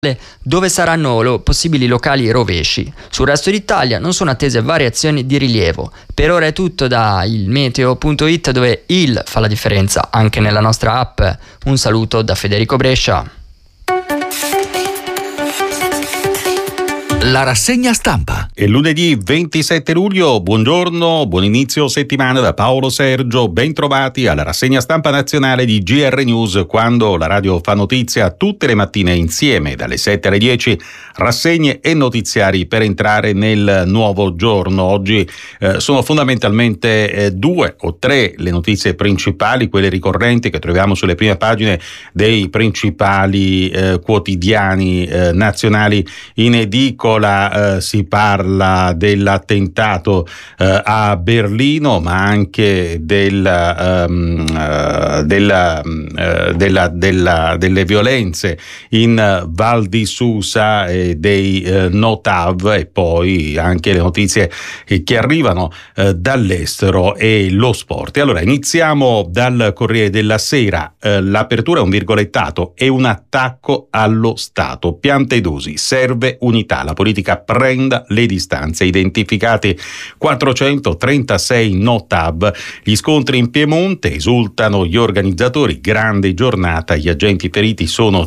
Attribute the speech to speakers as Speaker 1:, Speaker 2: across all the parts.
Speaker 1: dove saranno possibili locali rovesci. Sul resto d'Italia non sono attese variazioni di rilievo. Per ora è tutto da ilmeteo.it, dove il fa la differenza anche nella nostra app. Un saluto da Federico Brescia.
Speaker 2: La rassegna stampa.
Speaker 3: È lunedì 27 luglio, buongiorno, buon inizio settimana da Paolo Sergio, ben trovati alla rassegna stampa nazionale di GR News, quando la radio fa notizia tutte le mattine insieme dalle 7 alle 10, rassegne e notiziari per entrare nel nuovo giorno. Oggi sono fondamentalmente due o tre le notizie principali, quelle ricorrenti che troviamo sulle prime pagine dei principali quotidiani nazionali in edicola. Si parla dell'attentato a Berlino, ma anche delle violenze in Val di Susa e dei Notav, e poi anche le notizie che arrivano dall'estero e lo sport. E allora iniziamo dal Corriere della Sera. L'apertura è un virgolettato: è un attacco allo Stato. Piantedosi, serve unità. La politica prenda le distanze. Identificati 436 Notav. Gli scontri in Piemonte, esultano gli organizzatori. Grande giornata, gli agenti feriti sono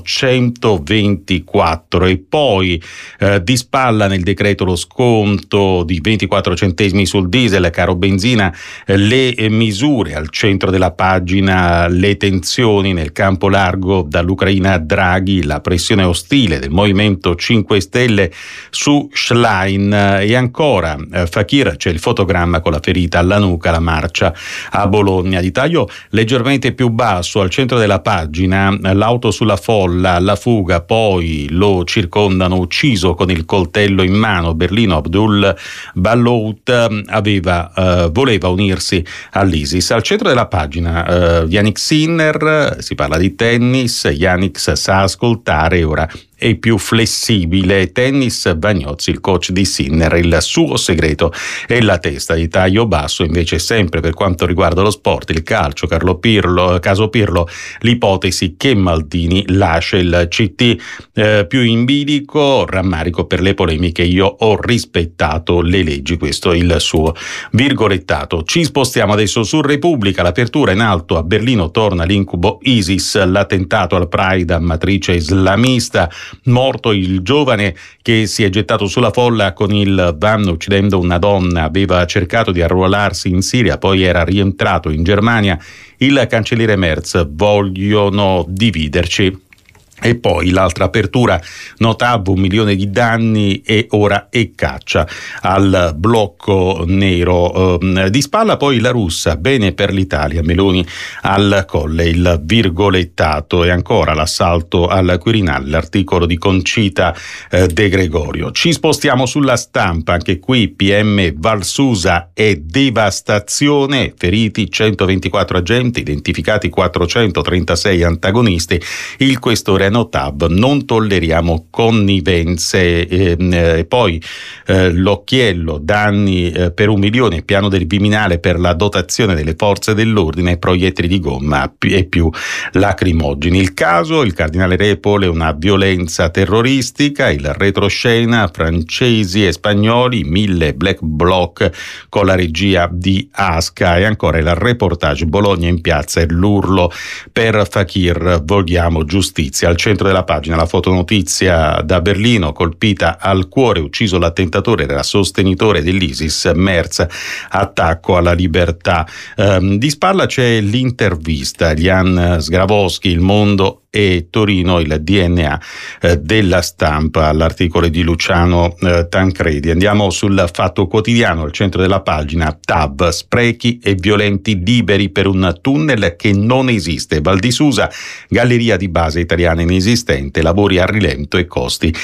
Speaker 3: 124. E poi di spalla nel decreto lo sconto di 24 centesimi sul diesel, caro benzina, le misure. Al centro della pagina le tensioni nel campo largo dall'Ucraina a Draghi, la pressione ostile del Movimento 5 Stelle su Schlein. E ancora Fakir, c'è il fotogramma con la ferita alla nuca, la marcia a Bologna. Di taglio leggermente più basso al centro della pagina, l'auto sulla folla, la fuga, poi lo circondano, ucciso con il coltello in mano. Berlino, Abdul Ballout voleva unirsi all'ISIS. Al centro della pagina Yannick Sinner, si parla di tennis. Yannick sa ascoltare, ora è più flessibile. Tennis, Bagnozzi, il coach di Sinner, il suo segreto è la testa. Di taglio basso invece, sempre per quanto riguarda lo sport, il calcio, caso Pirlo, l'ipotesi che Maldini lascia il CT. Più in bilico, rammarico per le polemiche, io ho rispettato le leggi, questo è il suo virgolettato. Ci spostiamo adesso su Repubblica. L'apertura in alto: a Berlino torna l'incubo ISIS, l'attentato al Pride a matrice islamista. Morto il giovane che si è gettato sulla folla con il van uccidendo una donna. Aveva cercato di arruolarsi in Siria, poi era rientrato in Germania. Il cancelliere Merz: vogliono dividerci. E poi l'altra apertura: Notav, 1 milione di danni e ora è caccia al blocco nero. Di spalla poi la russa: bene per l'Italia, Meloni al Colle, il virgolettato. E ancora l'assalto al Quirinale, l'articolo di Concita De Gregorio. Ci spostiamo sulla Stampa, anche qui PM Valsusa e devastazione, feriti 124 agenti, identificati 436 antagonisti. Il questore Notav: non tolleriamo connivenze. E poi l'occhiello: danni per 1 milione, piano del Viminale per la dotazione delle forze dell'ordine, proiettili di gomma e più lacrimogeni. Il caso: il cardinale Repole, una violenza terroristica. Il retroscena: francesi e spagnoli, 1000 black bloc con la regia di Asca. E ancora il reportage: Bologna in piazza e l'urlo per Fakir, vogliamo giustizia. Al centro della pagina la fotonotizia da Berlino: colpita al cuore, ucciso l'attentatore, era sostenitore dell'ISIS. Merz, attacco alla libertà. Di spalla c'è l'intervista: Jan Sgravoschi, Il Mondo e Torino, il DNA della Stampa, l'articolo di Luciano Tancredi. Andiamo sul Fatto Quotidiano, al centro della pagina: TAV, sprechi e violenti liberi per un tunnel che non esiste. Val di Susa, galleria di base italiana inesistente, lavori a rilento e costi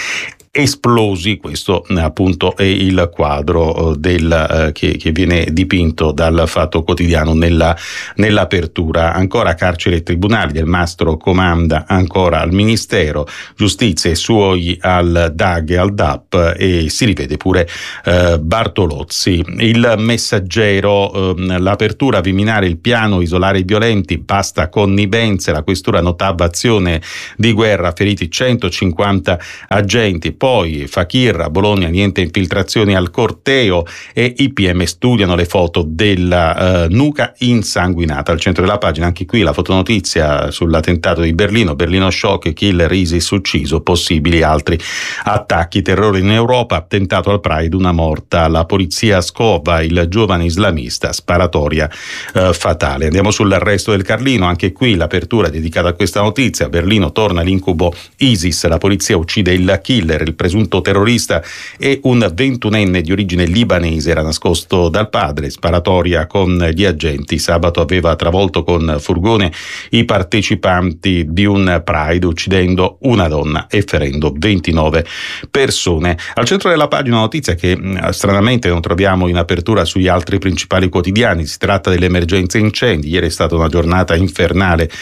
Speaker 3: esplosi. Questo appunto è il quadro che viene dipinto dal Fatto Quotidiano nell'apertura. Ancora carceri e tribunali, Del Mastro comanda ancora al Ministero, giustizia e suoi al DAG e al DAP, e si rivede pure Bartolozzi. Il Messaggero, l'apertura, Viminale il piano, isolare i violenti, basta connivenze, la questura notava azione di guerra, feriti 150 agenti. Poi Fakir, a Bologna niente infiltrazioni al corteo, e i PM studiano le foto della nuca insanguinata. Al centro della pagina anche qui la fotonotizia sull'attentato di Berlino shock, killer ISIS ucciso, possibili altri attacchi, terrore in Europa, attentato al Pride, una morta, la polizia scova il giovane islamista, sparatoria fatale. Andiamo sul resto del Carlino, anche qui l'apertura è dedicata a questa notizia. Berlino torna l'incubo ISIS, la polizia uccide il killer, il presunto terrorista è un 21enne di origine libanese, era nascosto dal padre, sparatoria con gli agenti, sabato aveva travolto con furgone i partecipanti di un Pride, uccidendo una donna e ferendo 29 persone. Al centro della pagina una notizia che stranamente non troviamo in apertura sugli altri principali quotidiani, si tratta dell'emergenza incendi. Ieri è stata una giornata infernale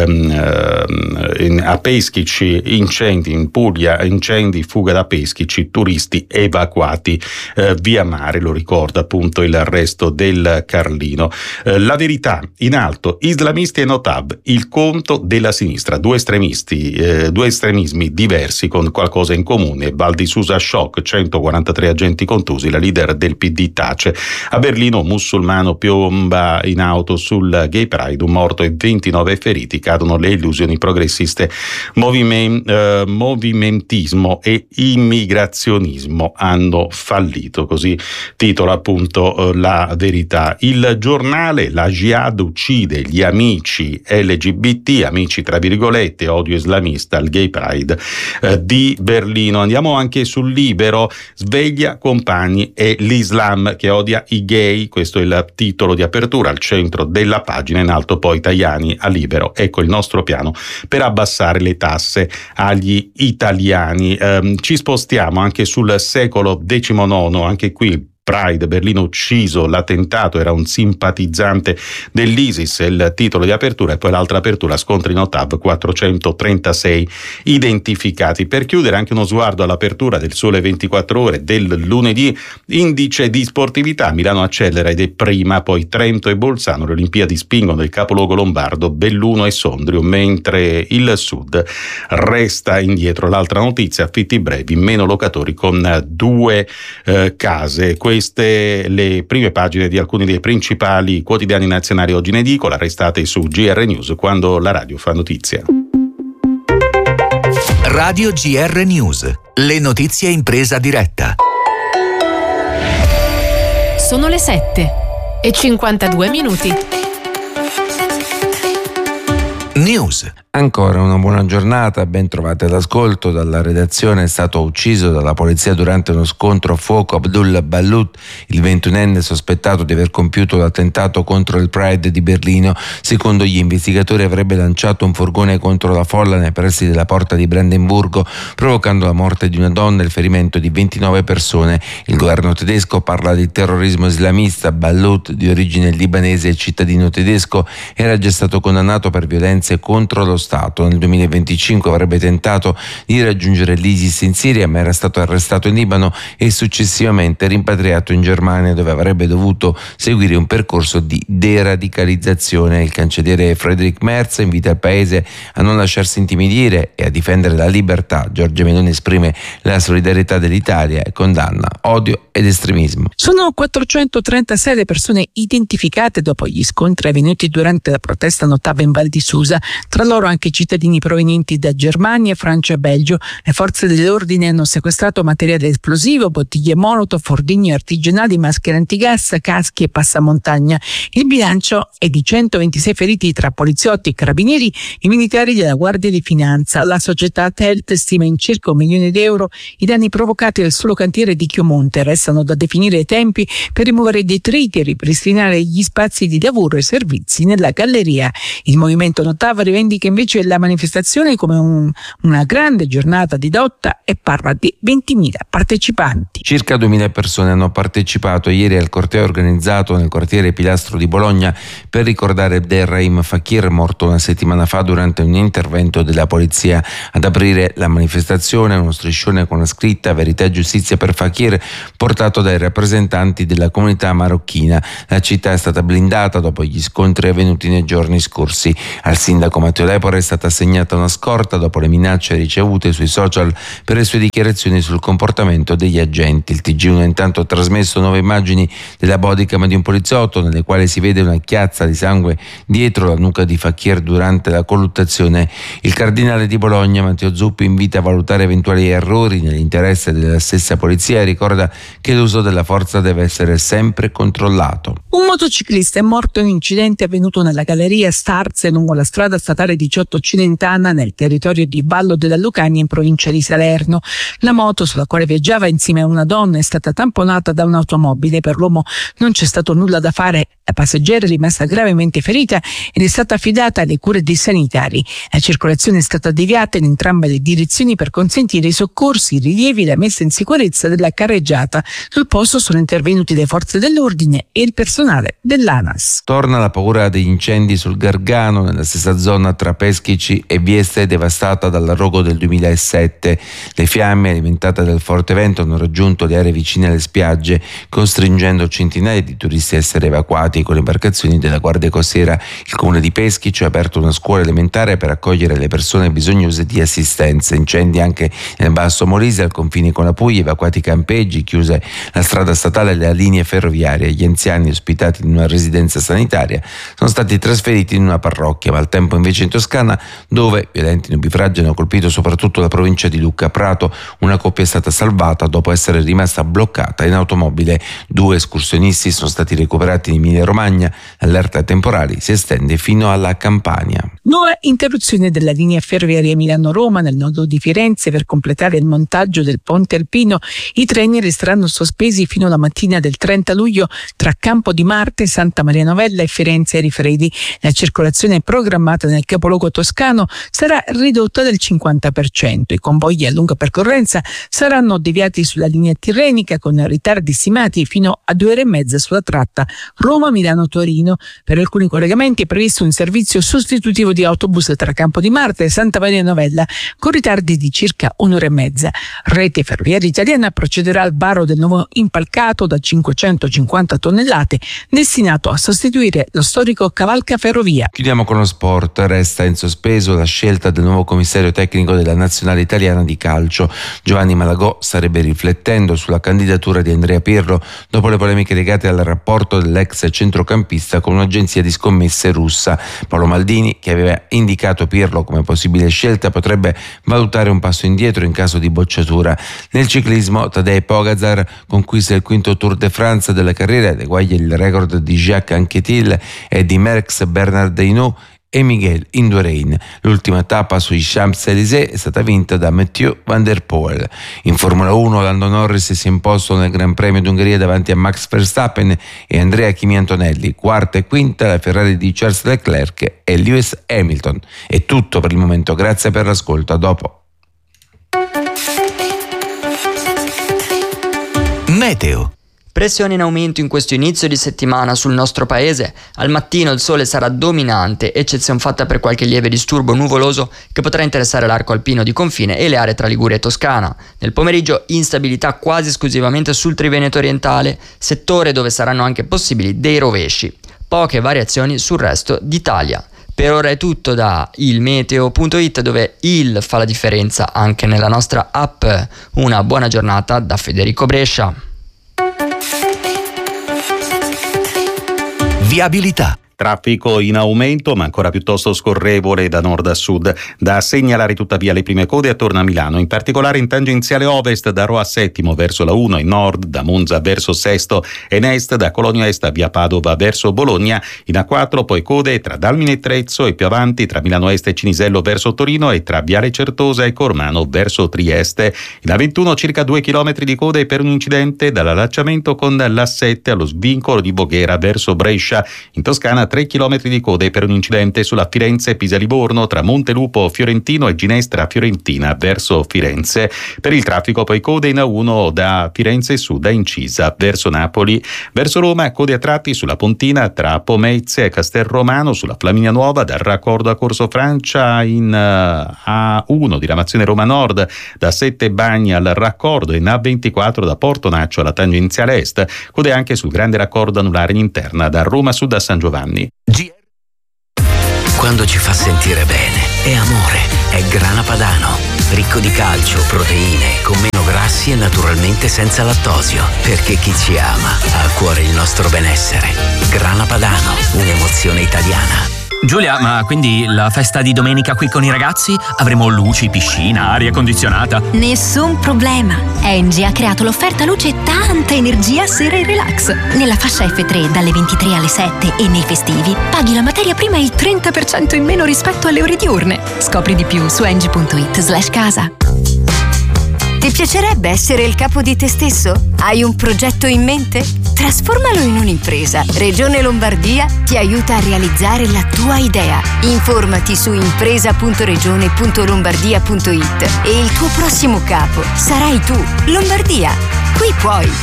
Speaker 3: a Peschici, incendi in Puglia, incendi, fuga da Peschici, turisti evacuati via mare, lo ricorda appunto il resto del Carlino. La Verità in alto, islamisti e Notab, il conto della sinistra, due estremismi diversi con qualcosa in comune. Val di Susa shock, 143 agenti contusi, la leader del PD tace. A Berlino musulmano piomba in auto sul Gay Pride, un morto e 29 feriti, cadono le illusioni progressiste, movimentismo e immigrazionismo hanno fallito, così titola appunto La Verità. Il Giornale, la Jihad uccide gli amici LGBT, amici tra virgolette, odio islamista al Gay Pride di Berlino. Andiamo anche sul Libero, sveglia compagni e l'Islam che odia i gay, questo è il titolo di apertura, al centro della pagina. In alto poi Tajani a Libero, ecco il nostro piano per abbassare le tasse agli italiani. Ci spostiamo anche sul Secolo XIX, anche qui Pride, Berlino ucciso, l'attentato era un simpatizzante dell'ISIS, il titolo di apertura, e poi l'altra apertura, scontri Notab, 436 identificati. Per chiudere anche uno sguardo all'apertura del Sole 24 Ore del lunedì, indice di sportività, Milano accelera ed è prima, poi Trento e Bolzano, le Olimpiadi spingono il capoluogo lombardo, Belluno e Sondrio, mentre il Sud resta indietro. L'altra notizia, affitti brevi, meno locatori con 2 case. Queste le prime pagine di alcuni dei principali quotidiani nazionali oggi in edicola. Restate su GR News, quando la radio fa notizia.
Speaker 2: Radio GR News, le notizie in presa diretta.
Speaker 4: Sono le 7:52.
Speaker 2: News.
Speaker 5: Ancora una buona giornata, ben trovate all'ascolto. Dalla redazione: è stato ucciso dalla polizia durante uno scontro a fuoco Abdul Balut, il 21enne sospettato di aver compiuto l'attentato contro il Pride di Berlino. Secondo gli investigatori avrebbe lanciato un furgone contro la folla nei pressi della porta di Brandenburgo, provocando la morte di una donna e il ferimento di 29 persone. Il governo tedesco parla di terrorismo islamista. Balut, di origine libanese e cittadino tedesco, era già stato condannato per violenze contro lo Stato. Nel 2025 avrebbe tentato di raggiungere l'ISIS in Siria, ma era stato arrestato in Libano e successivamente rimpatriato in Germania, dove avrebbe dovuto seguire un percorso di deradicalizzazione. Il cancelliere Friedrich Merz invita il paese a non lasciarsi intimidire e a difendere la libertà. Giorgia Meloni esprime la solidarietà dell'Italia e condanna odio ed estremismo.
Speaker 6: Sono 436 le persone identificate dopo gli scontri avvenuti durante la protesta Notab in Val di Susa, tra loro anche cittadini provenienti da Germania, Francia e Belgio. Le forze dell'ordine hanno sequestrato materiale esplosivo, bottiglie Molotov, ordigni artigianali, maschere antigas, caschi e passamontagna. Il bilancio è di 126 feriti tra poliziotti e carabinieri e militari della Guardia di Finanza. La società Telt stima in circa €1 milione i danni provocati al solo cantiere di Chiomonte. Restano da definire i tempi per rimuovere i detriti e ripristinare gli spazi di lavoro e servizi nella galleria. Il movimento Notav rivendica invece invece la manifestazione come una grande giornata di lotta e parla di 20.000 partecipanti.
Speaker 5: Circa 2.000 persone hanno partecipato ieri al corteo organizzato nel quartiere Pilastro di Bologna per ricordare Abderrahim Fakir, morto una settimana fa durante un intervento della polizia. Ad aprire la manifestazione uno striscione con la scritta "Verità e giustizia per Fakir", portato dai rappresentanti della comunità marocchina. La città è stata blindata dopo gli scontri avvenuti nei giorni scorsi. Al sindaco Matteo Lepore è stata assegnata una scorta dopo le minacce ricevute sui social per le sue dichiarazioni sul comportamento degli agenti. Il TG1 ha intanto trasmesso nuove immagini della bodycam di un poliziotto nelle quali si vede una chiazza di sangue dietro la nuca di Fakir durante la colluttazione. Il cardinale di Bologna Matteo Zuppi invita a valutare eventuali errori nell'interesse della stessa polizia e ricorda che l'uso della forza deve essere sempre controllato.
Speaker 6: Un motociclista è morto in un incidente avvenuto nella galleria Starze lungo la strada statale 18 Cilentana nel territorio di Vallo della Lucania in provincia di Salerno. La moto sulla quale viaggiava insieme a una donna è stata tamponata da un'automobile. Per l'uomo non c'è stato nulla da fare. La passeggera è rimasta gravemente ferita ed è stata affidata alle cure dei sanitari. La circolazione è stata deviata in entrambe le direzioni per consentire i soccorsi, i rilievi e la messa in sicurezza della carreggiata. Sul posto sono intervenuti le forze dell'ordine e il personale dell'ANAS.
Speaker 5: Torna la paura degli incendi sul Gargano, nella stessa zona tra Peschici e Vieste, devastata dall'arogo del 2007. Le fiamme, alimentate dal forte vento, hanno raggiunto le aree vicine alle spiagge, costringendo centinaia di turisti a essere evacuati con le imbarcazioni della Guardia Costiera. Il comune di Peschici ha aperto una scuola elementare per accogliere le persone bisognose di assistenza. Incendi anche nel Basso Molise, al confine con la Puglia, evacuati i campeggi, chiuse la strada statale e le linee ferroviarie. Gli anziani ospitati in una residenza sanitaria sono stati trasferiti in una parrocchia. Maltempo invece in Toscana, dove violenti nubifragi hanno colpito soprattutto la provincia di Lucca. A Prato una coppia è stata salvata dopo essere rimasta bloccata in automobile. 2 escursionisti sono stati recuperati in Emilia Romagna. L'allerta ai temporali si estende fino alla Campania.
Speaker 6: Nuova interruzione della linea ferroviaria Milano-Roma nel nodo di Firenze per completare il montaggio del ponte alpino. I treni resteranno sospesi fino alla mattina del 30 luglio tra Campo di Marte, Santa Maria Novella e Firenze Rifredi. La circolazione programmata nel capoluogo toscano sarà ridotta del 50%. I convogli a lunga percorrenza saranno deviati sulla linea tirrenica con ritardi stimati fino a 2 ore e mezza sulla tratta Roma-Milano-Torino. Per alcuni collegamenti è previsto un servizio sostitutivo di autobus tra Campo di Marte e Santa Maria Novella con ritardi di circa 1 ora e mezza. Rete Ferroviaria Italiana procederà al varo del nuovo impalcato da 550 tonnellate destinato a sostituire lo storico Cavalca Ferrovia.
Speaker 5: Chiudiamo con lo sport. Resta in sospeso la scelta del nuovo commissario tecnico della nazionale italiana di calcio. Giovanni Malagò starebbe riflettendo sulla candidatura di Andrea Pirlo dopo le polemiche legate al rapporto dell'ex centrocampista con un'agenzia di scommesse russa. Paolo Maldini, che aveva indicato Pirlo come possibile scelta, potrebbe valutare un passo indietro in caso di bocciatura. Nel ciclismo Tadej Pogačar conquista il 5° Tour de France della carriera ed eguaglia il record di Jacques Anquetil e di Merckx Bernard Hinault e Miguel Indurain. L'ultima tappa sui Champs-Élysées è stata vinta da Mathieu Van der Poel. In Formula 1 Lando Norris si è imposto nel Gran Premio d'Ungheria davanti a Max Verstappen e Andrea Kimi Antonelli. Quarta e quinta la Ferrari di Charles Leclerc e Lewis Hamilton. È tutto per il momento, grazie per l'ascolto, a dopo.
Speaker 2: Meteo.
Speaker 1: Pressione in aumento in questo inizio di settimana sul nostro paese. Al mattino il sole sarà dominante, eccezione fatta per qualche lieve disturbo nuvoloso che potrà interessare l'arco alpino di confine e le aree tra Liguria e Toscana. Nel pomeriggio instabilità quasi esclusivamente sul Triveneto orientale, settore dove saranno anche possibili dei rovesci. Poche variazioni sul resto d'Italia. Per ora è tutto da ilmeteo.it, dove il fa la differenza anche nella nostra app. Una buona giornata da Federico Brescia.
Speaker 2: Viabilità.
Speaker 3: Traffico in aumento, ma ancora piuttosto scorrevole da nord a sud. Da segnalare tuttavia le prime code attorno a Milano, in particolare in tangenziale ovest da Rho a Settimo verso la 1, in nord da Monza verso Sesto e in est da Cologno Est a via Padova verso Bologna. In A4 poi code tra Dalmine e Trezzo e più avanti tra Milano Est e Cinisello verso Torino e tra Viale Certosa e Cormano verso Trieste. In A21 circa 2 chilometri di code per un incidente dall'allacciamento con l'A7 allo svincolo di Voghera verso Brescia. In Toscana 3 chilometri di code per un incidente sulla Firenze-Pisa-Livorno tra Montelupo Fiorentino e Ginestra Fiorentina verso Firenze. Per il traffico poi code in A1 da Firenze su da Incisa verso Napoli. Verso Roma code a tratti sulla Pontina tra Pomezia e Castelromano, sulla Flaminia Nuova dal raccordo a Corso Francia in A1 diramazione Roma Nord da Sette Bagni al raccordo, in A24 da Portonaccio alla tangenziale est. Code anche sul grande raccordo anulare in interna da Roma Sud a San Giovanni.
Speaker 4: Quando ci fa sentire bene è amore, è Grana Padano, ricco di calcio, proteine, con meno grassi e naturalmente senza lattosio, perché chi ci ama ha a cuore il nostro benessere. Grana Padano, un'emozione italiana.
Speaker 7: Giulia, ma quindi la festa di domenica qui con i ragazzi? Avremo luci, piscina, aria condizionata?
Speaker 8: Nessun problema. Engie ha creato l'offerta luce e tanta energia sera e relax. Nella fascia F3 dalle 23 alle 7 e nei festivi paghi la materia prima il 30% in meno rispetto alle ore diurne. Scopri di più su engie.it/casa. Ti piacerebbe essere il capo di te stesso? Hai un progetto in mente? Trasformalo in un'impresa. Regione Lombardia ti aiuta a realizzare la tua idea. Informati su impresa.regione.lombardia.it e il tuo prossimo capo sarai tu. Lombardia, qui puoi.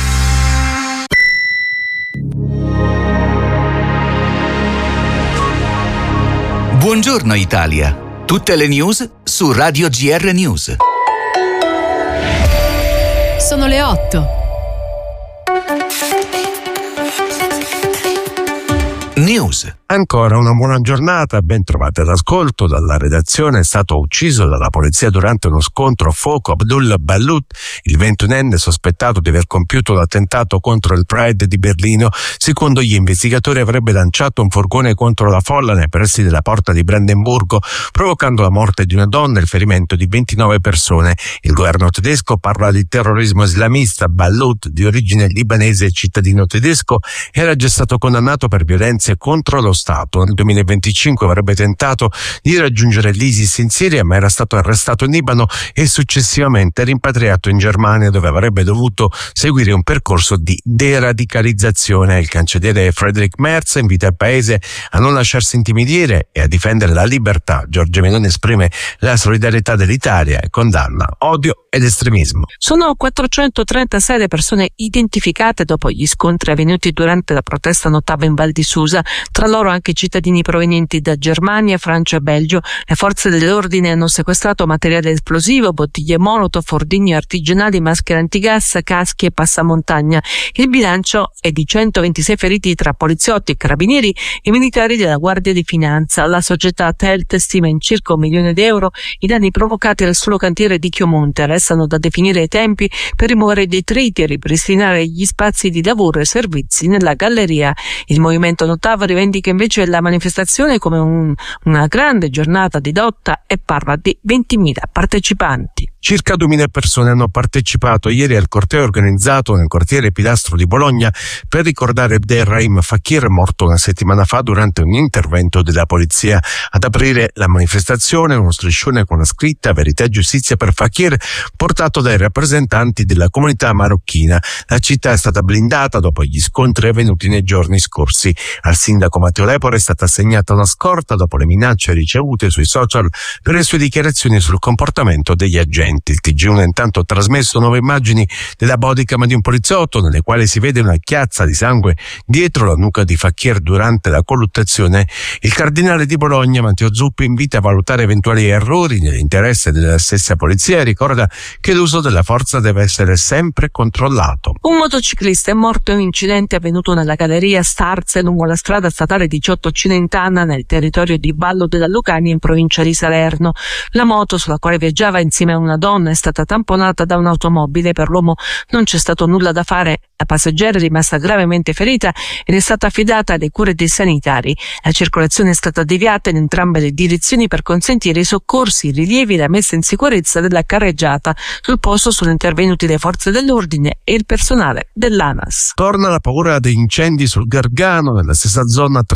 Speaker 2: Buongiorno Italia. Tutte le news su Radio GR News.
Speaker 9: Sono le 8.
Speaker 2: News.
Speaker 10: Ancora una buona giornata, ben trovate all'ascolto. Dalla redazione: è stato ucciso dalla polizia durante uno scontro a fuoco Abdul Balut, il 21enne sospettato di aver compiuto l'attentato contro il Pride di Berlino. Secondo gli investigatori avrebbe lanciato un furgone contro la folla nei pressi della porta di Brandenburgo, provocando la morte di una donna e il ferimento di 29 persone. Il governo tedesco parla di terrorismo islamista. Balut, di origine libanese e cittadino tedesco, era già stato condannato per violenze contro lo Stato. Nel 2025 avrebbe tentato di raggiungere l'ISIS in Siria, ma era stato arrestato in Libano e successivamente rimpatriato in Germania, dove avrebbe dovuto seguire un percorso di deradicalizzazione. Il cancelliere Friedrich Merz invita il paese a non lasciarsi intimidire e a difendere la libertà. Giorgia Meloni esprime la solidarietà dell'Italia e condanna odio ed estremismo.
Speaker 6: Sono 436 le persone identificate dopo gli scontri avvenuti durante la protesta notava in Val di Susa, tra loro anche cittadini provenienti da Germania, Francia e Belgio. Le forze dell'ordine hanno sequestrato materiale esplosivo, bottiglie molotov, ordigni artigianali, maschere antigas, caschi e passamontagna. Il bilancio è di 126 feriti tra poliziotti, carabinieri e militari della Guardia di Finanza. La società Telt stima in circa €1 milione i danni provocati al solo cantiere di Chiomonte. Restano da definire i tempi per rimuovere i detriti e ripristinare gli spazi di lavoro e servizi nella galleria. Il movimento Notava rivendica invece la manifestazione come una grande giornata di lotta e parla di 20.000 partecipanti.
Speaker 10: Circa 2.000 persone hanno partecipato ieri al corteo organizzato nel quartiere Pilastro di Bologna per ricordare Abderrahim Fakir, morto una settimana fa durante un intervento della polizia. Ad aprire la manifestazione uno striscione con la scritta "Verità e giustizia per Fakir", portato dai rappresentanti della comunità marocchina. La città è stata blindata dopo gli scontri avvenuti nei giorni scorsi. Al sindaco Matteo Lepore è stata assegnata una scorta dopo le minacce ricevute sui social per le sue dichiarazioni sul comportamento degli agenti. Il TG1 ha intanto trasmesso nuove immagini della bodycam di un poliziotto, nelle quali si vede una chiazza di sangue dietro la nuca di Fakir durante la colluttazione. Il cardinale di Bologna, Matteo Zuppi, invita a valutare eventuali errori nell'interesse della stessa polizia e ricorda che l'uso della forza deve essere sempre controllato.
Speaker 6: Un motociclista è morto in un incidente avvenuto nella galleria Starze lungo la strada statale 18 Cilentana, nel territorio di Vallo della Lucania, in provincia di Salerno. La moto, sulla quale viaggiava insieme a una donna, è stata tamponata da un'automobile. Per l'uomo non c'è stato nulla da fare. La passeggera è rimasta gravemente ferita ed è stata affidata alle cure dei sanitari. La circolazione è stata deviata in entrambe le direzioni per consentire i soccorsi, i rilievi e la messa in sicurezza della carreggiata. Sul posto sono intervenuti le forze dell'ordine e il personale dell'ANAS.
Speaker 10: Torna la paura degli incendi sul Gargano, nella stessa zona tra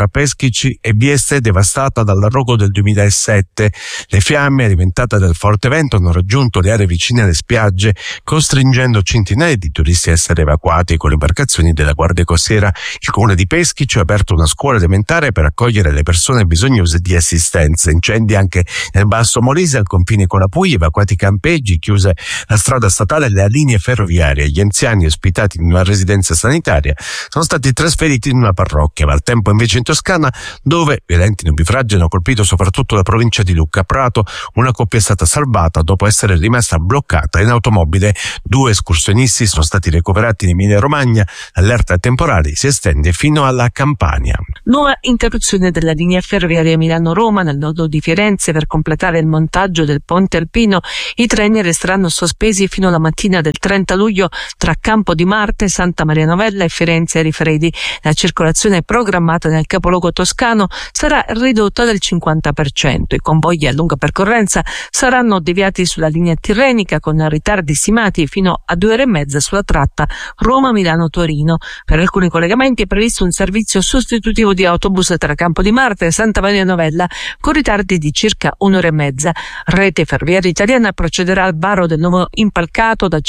Speaker 10: tra Peschici e Vieste devastata dal rogo del 2007. Le fiamme, alimentate dal forte vento, hanno raggiunto le aree vicine alle spiagge, costringendo centinaia di turisti a essere evacuati con le imbarcazioni della Guardia Costiera. Il comune di Peschici ha aperto una scuola elementare per accogliere le persone bisognose di assistenza. Incendi anche nel Basso Molise, al confine con la Puglia, evacuati i campeggi, chiuse la strada statale e le linee ferroviarie. Gli anziani ospitati in una residenza sanitaria sono stati trasferiti in una parrocchia. Ma al tempo invece in Toscana, dove violenti nubifragi hanno colpito soprattutto la provincia di Lucca. A Prato una coppia è stata salvata dopo essere rimasta bloccata in automobile. 2 escursionisti sono stati recuperati in Emilia Romagna. L'allerta temporale si estende fino alla Campania.
Speaker 6: Nuova interruzione della linea ferroviaria Milano-Roma nel nodo di Firenze per completare il montaggio del ponte alpino. I treni resteranno sospesi fino alla mattina del 30 luglio tra Campo di Marte, Santa Maria Novella e Firenze Rifredi. La circolazione programmata nel capoluogo toscano sarà ridotta del 50%. I convogli a lunga percorrenza saranno deviati sulla linea tirrenica con ritardi stimati fino a 2 ore e mezza sulla tratta Roma-Milano-Torino. Per alcuni collegamenti è previsto un servizio sostitutivo di autobus tra Campo di Marte e Santa Maria Novella con ritardi di circa 1 ora e mezza. Rete Ferroviaria Italiana procederà al varo del nuovo impalcato da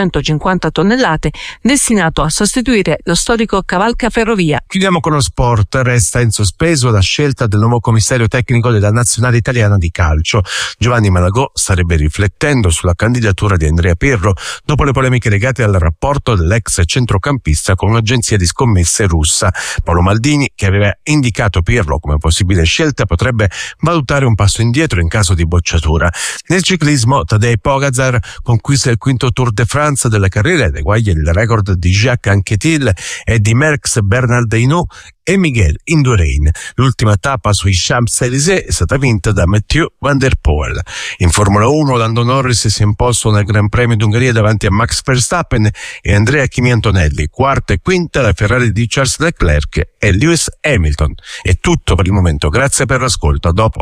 Speaker 6: 550 tonnellate destinato a sostituire lo storico Cavalca Ferrovia.
Speaker 10: Chiudiamo con lo sport. Resta in sospeso la scelta del nuovo commissario tecnico della nazionale italiana di calcio. Giovanni Malagò starebbe riflettendo sulla candidatura di Andrea Pirlo dopo le polemiche legate al rapporto dell'ex centrocampista con un'agenzia di scommesse russa. Paolo Maldini, che aveva indicato Pirlo come possibile scelta, potrebbe valutare un passo indietro in caso di bocciatura. Nel ciclismo, Tadej Pogačar conquista il 5° Tour de France della carriera ed eguaglia il record di Jacques Anquetil e di Merckx Bernard Hinault e Miguel Indurain. L'ultima tappa sui Champs-Élysées è stata vinta da Mathieu Van der Poel. In Formula 1 Lando Norris si è imposto nel Gran Premio d'Ungheria davanti a Max Verstappen e Andrea Kimi Antonelli. Quarta e quinta la Ferrari di Charles Leclerc e Lewis Hamilton. È tutto per il momento, grazie per l'ascolto, a dopo.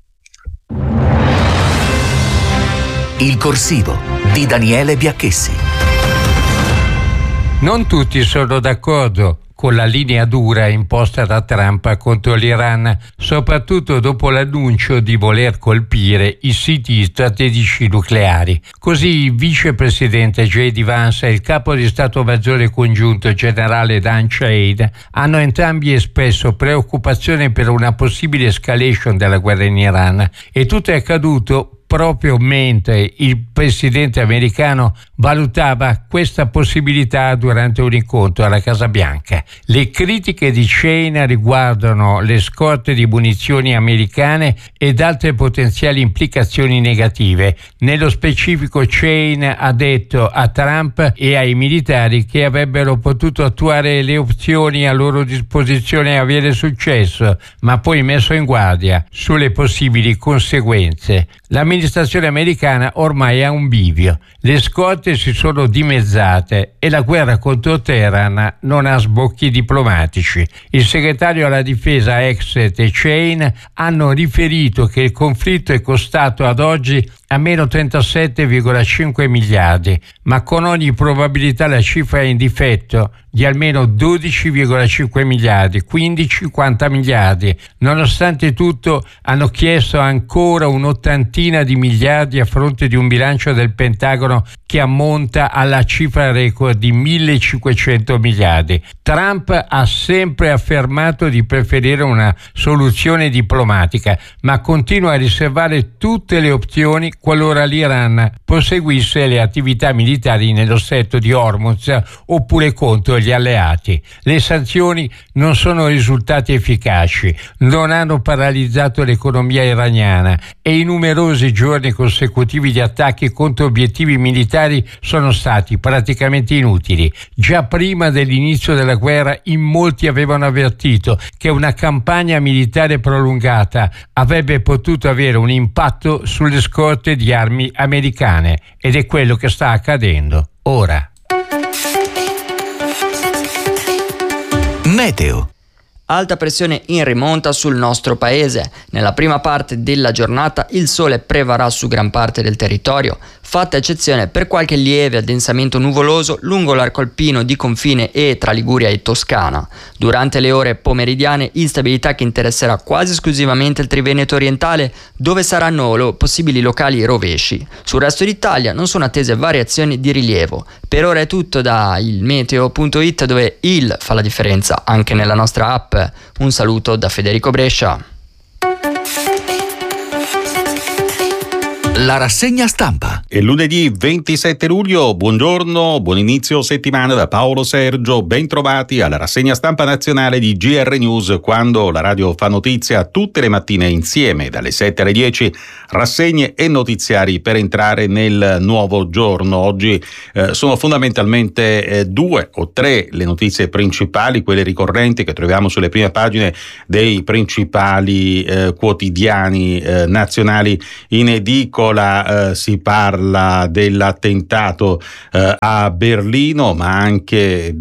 Speaker 2: Il corsivo di Daniele Biacchessi.
Speaker 11: Non tutti sono d'accordo con la linea dura imposta da Trump contro l'Iran, soprattutto dopo l'annuncio di voler colpire i siti strategici nucleari. Così il vicepresidente J.D. Vance e il capo di Stato Maggiore Congiunto generale Dan Shade hanno entrambi espresso preoccupazione per una possibile escalation della guerra in Iran, e tutto è accaduto proprio mentre il presidente americano valutava questa possibilità durante un incontro alla Casa Bianca. Le critiche di Shane riguardano le scorte di munizioni americane ed altre potenziali implicazioni negative. Nello specifico, Shane ha detto a Trump e ai militari che avrebbero potuto attuare le opzioni a loro disposizione e avere successo, ma poi messo in guardia sulle possibili conseguenze. L'amministrazione americana ormai ha un bivio. Le scorte si sono dimezzate e la guerra contro Teheran non ha sbocchi diplomatici. Il segretario alla difesa Exet e Shane hanno riferito che il conflitto è costato ad oggi almeno 37,5 miliardi, ma con ogni probabilità la cifra è in difetto di almeno 12,5 miliardi, quindi 50 miliardi. Nonostante tutto, hanno chiesto ancora un'ottantina di miliardi a fronte di un bilancio del Pentagono che ammonta alla cifra record di 1.500 miliardi. Trump ha sempre affermato di preferire una soluzione diplomatica, ma continua a riservare tutte le opzioni qualora l'Iran proseguisse le attività militari nello stretto di Hormuz oppure contro gli alleati. Le sanzioni non sono risultate efficaci, non hanno paralizzato l'economia iraniana e i numerosi giorni consecutivi di attacchi contro obiettivi militari sono stati praticamente inutili. Già prima dell'inizio della guerra in molti avevano avvertito che una campagna militare prolungata avrebbe potuto avere un impatto sulle scorte di armi americane, ed è quello che sta accadendo ora.
Speaker 2: Meteo.
Speaker 1: Alta pressione in rimonta sul nostro paese. Nella prima parte della giornata il sole prevarrà su gran parte del territorio. fatta eccezione per qualche lieve addensamento nuvoloso lungo l'arco alpino di confine e tra Liguria e Toscana. Durante le ore pomeridiane, instabilità che interesserà quasi esclusivamente il Triveneto orientale, dove saranno possibili locali rovesci. Sul resto d'Italia non sono attese variazioni di rilievo. Per ora è tutto da ilmeteo.it, dove il fa la differenza anche nella nostra app. Un saluto da Federico Brescia.
Speaker 2: La rassegna stampa.
Speaker 3: È lunedì 27 luglio, buongiorno, buon inizio settimana da Paolo Sergio, ben trovati alla rassegna stampa nazionale di GR News, quando la radio fa notizia tutte le mattine insieme dalle 7 alle 10, rassegne e notiziari per entrare nel nuovo giorno. Oggi sono fondamentalmente 2 o 3 le notizie principali, quelle ricorrenti che troviamo sulle prime pagine dei principali quotidiani nazionali in edicola. Si parla dell'attentato a Berlino, ma anche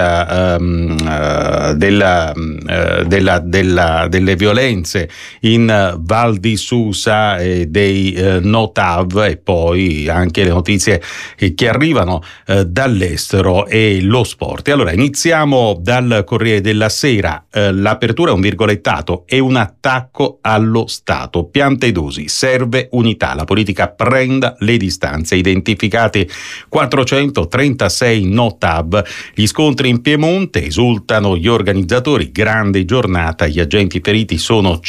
Speaker 3: delle violenze in Val di Susa e dei Notav, e poi anche le notizie che arrivano dall'estero e lo sport. E allora iniziamo dal Corriere della Sera. L'apertura è un virgolettato: è un attacco allo Stato. Piantedosi, serve unità. La politica prenda le distanze. Identificati 436 Notav. Gli scontri in Piemonte, esultano gli organizzatori. Grande giornata, gli agenti feriti sono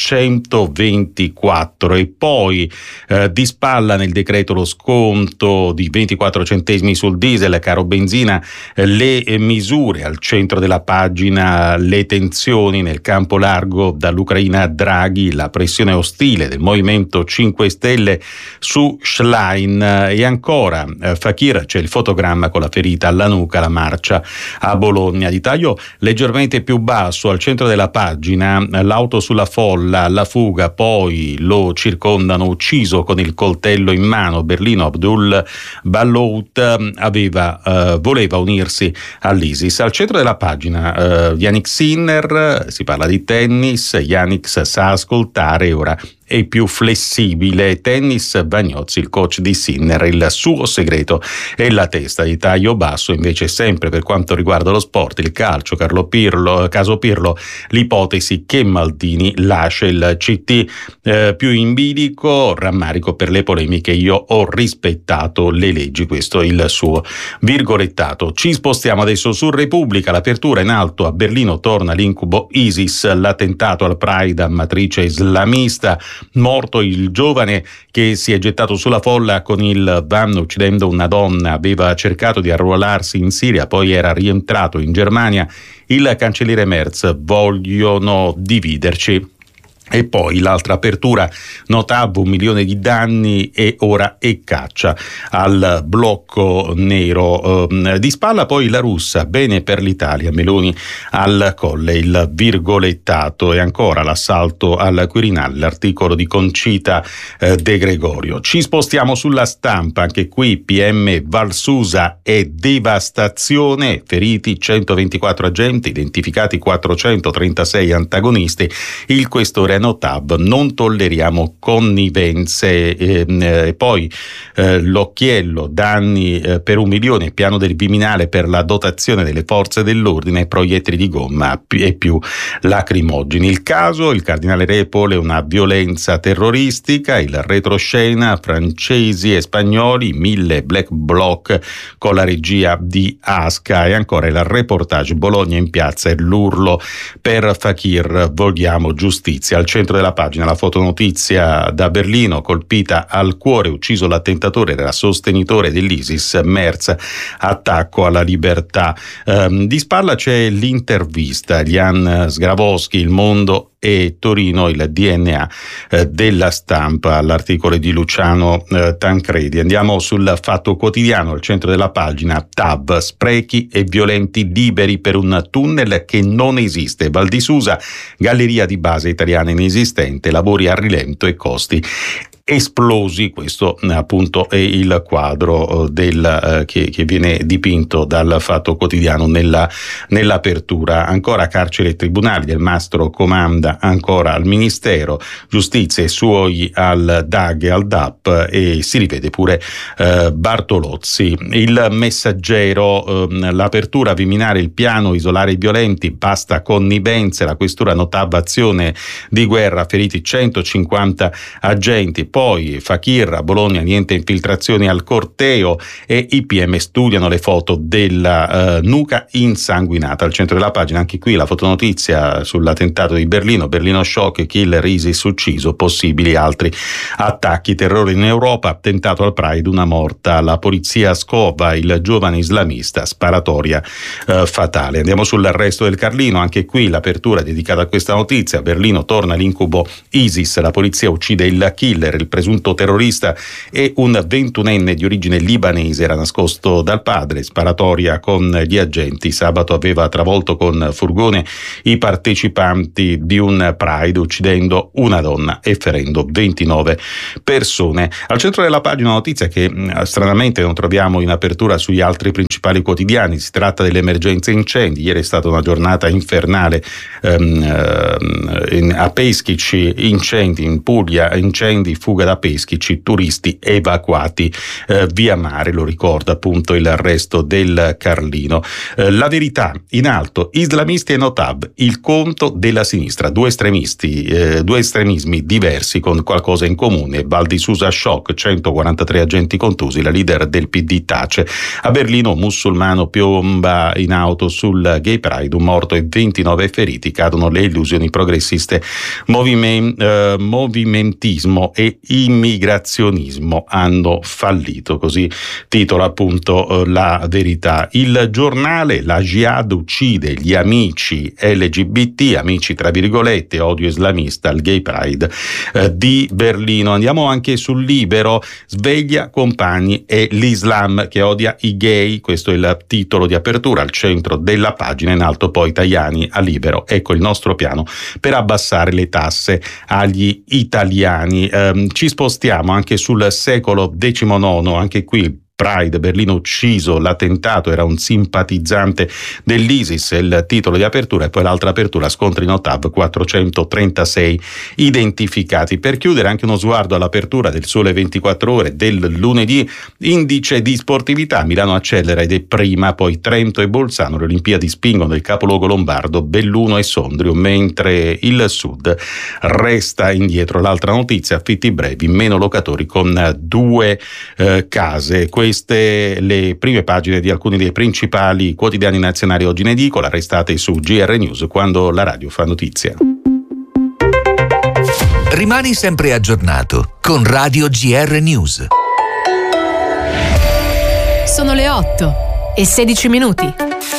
Speaker 3: 124. E poi di spalla nel decreto lo sconto di 24 centesimi sul diesel, caro benzina, le misure al centro della pagina, le tensioni nel campo largo dall'Ucraina a Draghi, la pressione ostile del Movimento 5 Stelle su Schlein, e ancora Fakir, c'è il fotogramma con la ferita alla nuca, la marcia a Bologna. Di taglio leggermente più basso al centro della pagina, l'auto sulla folla, la fuga, poi lo circondano, ucciso con il coltello in mano. Berlino, Abdul Ballout voleva unirsi all'ISIS. Al centro della pagina Yannick Sinner, si parla di tennis. Yannick sa ascoltare, ora è più flessibile. Tennis, Vagnozzi, il coach di Sinner, il suo segreto è la testa. Di taglio basso invece, sempre per quanto riguarda lo sport, il calcio, caso Pirlo, l'ipotesi che Maldini lascia il CT più in bilico, rammarico per le polemiche, io ho rispettato le leggi, questo è il suo virgolettato. Ci spostiamo adesso su Repubblica. L'apertura in alto: a Berlino torna l'incubo ISIS, l'attentato al Pride a matrice islamista, morto il giovane che si è gettato sulla folla con il van uccidendo una donna, aveva cercato di arruolarsi in Siria, poi era rientrato in Germania. Il cancelliere Merz: vogliono dividerci. E poi l'altra apertura: Notav, 1 milione di danni e ora è caccia al blocco nero. Di spalla poi la russa: bene per l'Italia, Meloni al Colle, il virgolettato. E ancora l'assalto al Quirinale, l'articolo di Concita De Gregorio. Ci spostiamo sulla Stampa, anche qui PM Valsusa e devastazione, feriti 124 agenti, identificati 436 antagonisti. Il questore Notav: non tolleriamo connivenze. E poi l'occhiello: danni per 1 milione, piano del Viminale per la dotazione delle forze dell'ordine, proiettili di gomma e più lacrimogeni. Il caso: il cardinale Repole, una violenza terroristica. Il retroscena: francesi e spagnoli, 1000 black bloc con la regia di Asca. E ancora il reportage: Bologna in piazza e l'urlo per Fakir, vogliamo giustizia. Al centro della pagina la fotonotizia da Berlino: colpita al cuore, ucciso l'attentatore, era sostenitore dell'ISIS. Merz, attacco alla libertà. Di spalla c'è l'intervista: Jan Sgravoschi, Il Mondo e Torino, il DNA della Stampa, l'articolo di Luciano Tancredi. Andiamo sul Fatto Quotidiano, al centro della pagina: TAV, sprechi e violenti liberi per un tunnel che non esiste. Val di Susa, galleria di base italiana inesistente, lavori a rilento e costi esplosi. Questo appunto è il quadro che viene dipinto dal Fatto Quotidiano nell'apertura. Ancora carcere e tribunali, Del Mastro comanda ancora al Ministero, giustizia e suoi al DAG e al DAP, e si rivede pure Bartolozzi. Il Messaggero, l'apertura, Viminale il piano, isolare i violenti, basta connivenze, la questura notava azione di guerra, feriti 150 agenti. Poi Fakir, a Bologna niente infiltrazioni al corteo, e i PM studiano le foto della nuca insanguinata. Al centro della pagina anche qui la fotonotizia sull'attentato di Berlino shock, killer ISIS ucciso, possibili altri attacchi, terrore in Europa, attentato al Pride, una morta, la polizia scova il giovane islamista, sparatoria fatale. Andiamo sul resto del Carlino, anche qui l'apertura dedicata a questa notizia, Berlino torna l'incubo ISIS, la polizia uccide il killer, il presunto terrorista è un 21enne di origine libanese, era nascosto dal padre, sparatoria con gli agenti, sabato aveva travolto con furgone i partecipanti di un Pride, uccidendo una donna e ferendo 29 persone. Al centro della pagina notizia che stranamente non troviamo in apertura sugli altri principali quotidiani, si tratta dell'emergenza incendi. Ieri è stata una giornata infernale a Peschici, incendi in Puglia, incendi, fuga da Peschici, turisti evacuati via mare, lo ricorda appunto il resto del Carlino. La Verità in alto, islamisti e Notab, il conto della sinistra, due estremismi diversi con qualcosa in comune. Val di Susa shock, 143 agenti contusi, la leader del PD tace. A Berlino un musulmano piomba in auto sul Gay Pride, un morto e 29 feriti, cadono le illusioni progressiste, movimentismo e immigrazionismo hanno fallito, così titola appunto La Verità. Il Giornale, la Jihad uccide gli amici LGBT, amici tra virgolette, odio islamista al Gay Pride di Berlino. Andiamo anche sul Libero, sveglia compagni e l'Islam che odia i gay, questo è il titolo di apertura, al centro della pagina, in alto poi Tajani a Libero, ecco il nostro piano per abbassare le tasse agli italiani. Ci spostiamo anche sul Secolo XIX, anche qui Pride, Berlino ucciso, l'attentato era un simpatizzante dell'ISIS, il titolo di apertura, e poi l'altra apertura, scontri Notab, 436 identificati. Per chiudere anche uno sguardo all'apertura del Sole 24 Ore del lunedì, indice di sportività, Milano accelera ed è prima, poi Trento e Bolzano, le Olimpiadi spingono il capoluogo lombardo, Belluno e Sondrio, mentre il Sud resta indietro. L'altra notizia, affitti brevi, meno locatori con 2 case. Queste le prime pagine di alcuni dei principali quotidiani nazionali oggi in edicola, restate su GR News quando la radio fa notizia.
Speaker 2: Rimani sempre aggiornato con Radio GR News.
Speaker 9: Sono le 8:16.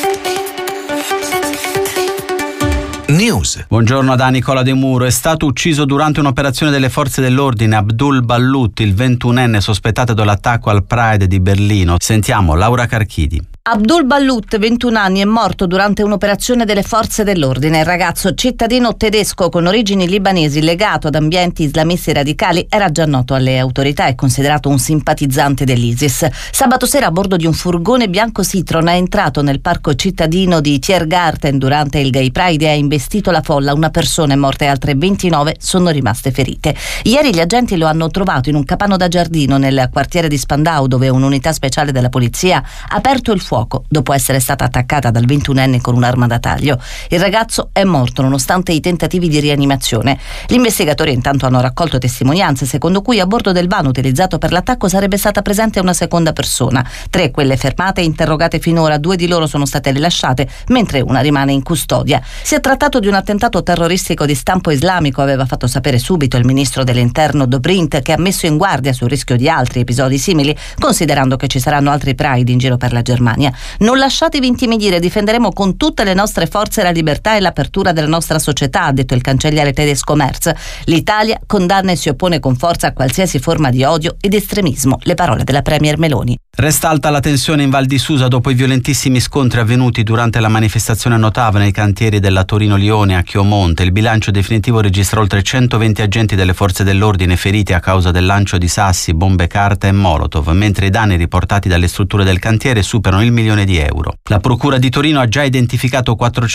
Speaker 2: News.
Speaker 12: Buongiorno da Nicola De Muro. È stato ucciso durante un'operazione delle forze dell'ordine Abdul Ballout, il 21enne sospettato dell'attacco al Pride di Berlino. Sentiamo Laura Carchidi.
Speaker 13: Abdul Ballout, 21 anni, è morto durante un'operazione delle forze dell'ordine. Il ragazzo cittadino tedesco con origini libanesi legato ad ambienti islamisti radicali era già noto alle autorità e considerato un simpatizzante dell'ISIS. Sabato sera a bordo di un furgone bianco Citroen è entrato nel parco cittadino di Tiergarten durante il Gay Pride e ha investito la folla. Una persona è morta e altre 29 sono rimaste ferite. Ieri gli agenti lo hanno trovato in un capanno da giardino nel quartiere di Spandau, dove un'unità speciale della polizia ha aperto il fuoco dopo essere stata attaccata dal 21enne con un'arma da taglio. Il ragazzo è morto nonostante i tentativi di rianimazione. Gli investigatori intanto hanno raccolto testimonianze secondo cui a bordo del van utilizzato per l'attacco sarebbe stata presente una seconda persona. 3 quelle fermate e interrogate finora, 2 di loro sono state rilasciate mentre una rimane in custodia. Si è trattato di un attentato terroristico di stampo islamico, aveva fatto sapere subito il ministro dell'interno Dobrindt, che ha messo in guardia sul rischio di altri episodi simili, considerando che ci saranno altri Pride in giro per la Germania. Non lasciatevi intimidire, difenderemo con tutte le nostre forze la libertà e l'apertura della nostra società, ha detto il cancelliere tedesco Merz. L'Italia condanna e si oppone con forza a qualsiasi forma di odio ed estremismo. Le parole della premier Meloni.
Speaker 12: Resta alta la tensione in Val di Susa dopo i violentissimi scontri avvenuti durante la manifestazione a Notava nei cantieri della Torino-Lione a Chiomonte. Il bilancio definitivo registra oltre 120 agenti delle forze dell'ordine feriti a causa del lancio di sassi, bombe carta e molotov, mentre i danni riportati dalle strutture del cantiere superano il €1.000.000. La Procura di Torino ha già identificato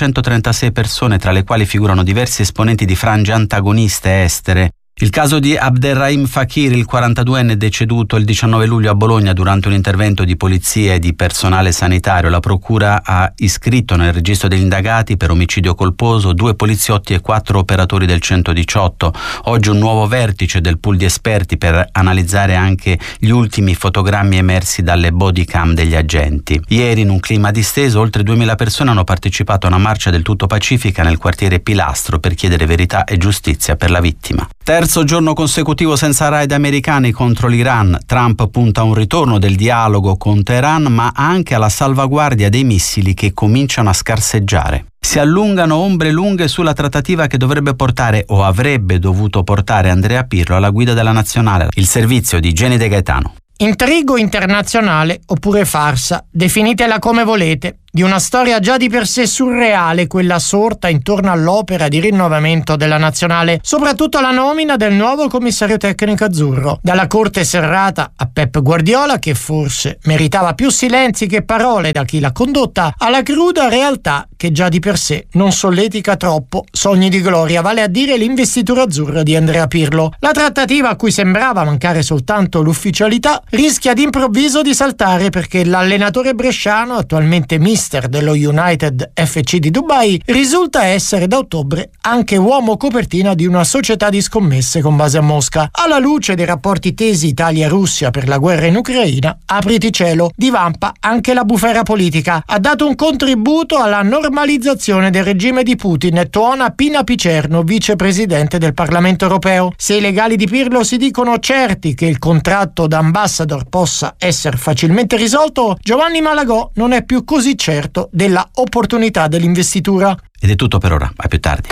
Speaker 12: 436 persone, tra le quali figurano diversi esponenti di frange antagoniste estere. Il caso di Abderrahim Fakir, il 42enne deceduto il 19 luglio a Bologna durante un intervento di polizia e di personale sanitario. La procura ha iscritto nel registro degli indagati per omicidio colposo 2 poliziotti e 4 operatori del 118. Oggi un nuovo vertice del pool di esperti per analizzare anche gli ultimi fotogrammi emersi dalle body cam degli agenti. Ieri, in un clima disteso, oltre 2000 persone hanno partecipato a una marcia del tutto pacifica nel quartiere Pilastro per chiedere verità e giustizia per la vittima. Terzo giorno consecutivo senza raid americani contro l'Iran. Trump punta a un ritorno del dialogo con Teheran, ma anche alla salvaguardia dei missili che cominciano a scarseggiare. Si allungano ombre lunghe sulla trattativa che dovrebbe portare o avrebbe dovuto portare Andrea Pirlo alla guida della nazionale. Il servizio di Jenny De Gaetano.
Speaker 14: Intrigo internazionale oppure farsa, definitela come volete. Di una storia già di per sé surreale, quella sorta intorno all'opera di rinnovamento della nazionale, soprattutto la nomina del nuovo commissario tecnico azzurro. Dalla corte serrata a Pep Guardiola, che forse meritava più silenzi che parole da chi l'ha condotta, alla cruda realtà che già di per sé non solletica troppo sogni di gloria, vale a dire l'investitura azzurra di Andrea Pirlo. La trattativa, a cui sembrava mancare soltanto l'ufficialità, rischia d'improvviso di saltare perché l'allenatore bresciano, attualmente mister dello United FC di Dubai, risulta essere da ottobre anche uomo copertina di una società di scommesse con base a Mosca. Alla luce dei rapporti tesi Italia-Russia per la guerra in Ucraina, apriti cielo, divampa anche la bufera politica. Ha dato un contributo alla normalizzazione del regime di Putin, tuona Pina Picerno, vicepresidente del Parlamento europeo. Se i legali di Pirlo si dicono certi che il contratto da ambassador possa essere facilmente risolto, Giovanni Malagò non è più così certo della opportunità dell'investitura.
Speaker 12: Ed è tutto per ora, a più tardi.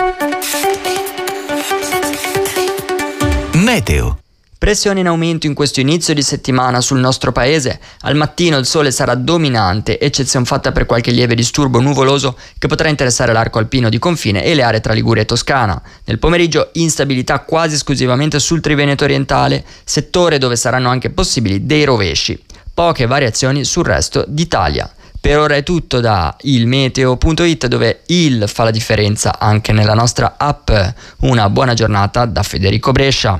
Speaker 2: Meteo.
Speaker 1: Pressione in aumento in questo inizio di settimana sul nostro paese. Al mattino il sole sarà dominante, eccezione fatta per qualche lieve disturbo nuvoloso che potrà interessare l'arco alpino di confine e le aree tra Liguria e Toscana. Nel pomeriggio instabilità quasi esclusivamente sul Triveneto orientale, settore dove saranno anche possibili dei rovesci. Poche variazioni sul resto d'Italia. Per ora è tutto da ilmeteo.it, dove il fa la differenza anche nella nostra app. Una buona giornata da Federico Brescia.